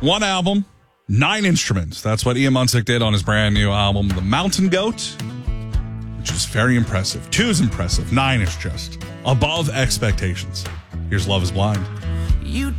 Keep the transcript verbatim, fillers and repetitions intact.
One album, nine instruments. That's what Ian Munsick did on his brand new album, The Mountain Goat, which is very impressive. Two is impressive. Nine is just above expectations. Here's Love is Blind. You